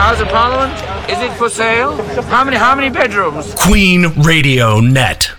House of Parliament? Is it for sale? How many bedrooms? Queen Radio Net.